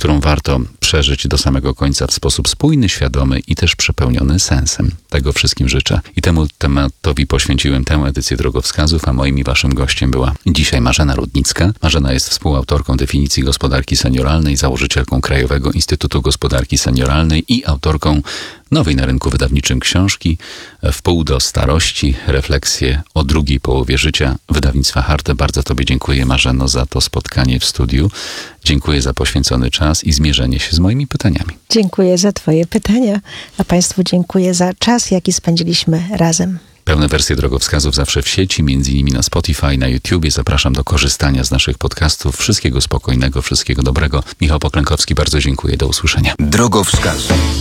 którą warto przeżyć do samego końca w sposób spójny, świadomy i też przepełniony sensem. Tego wszystkim życzę. I temu tematowi poświęciłem tę edycję Drogowskazów, a moim i waszym gościem była dzisiaj Marzena Rudnicka. Marzena jest współautorką definicji gospodarki senioralnej, założycielką Krajowego Instytutu Gospodarki Senioralnej i autorką nowej na rynku wydawniczym książki W pół do starości. Refleksje o drugiej połowie życia wydawnictwa Harte. Bardzo tobie dziękuję, Marzeno, za to spotkanie w studiu. Dziękuję za poświęcony czas i zmierzenie się z moimi pytaniami. Dziękuję za twoje pytania, a państwu dziękuję za czas, jaki spędziliśmy razem. Pełne wersje Drogowskazów zawsze w sieci, między innymi na Spotify, na YouTubie. Zapraszam do korzystania z naszych podcastów. Wszystkiego spokojnego, wszystkiego dobrego. Michał Poklękowski, bardzo dziękuję. Do usłyszenia. Drogowskazy.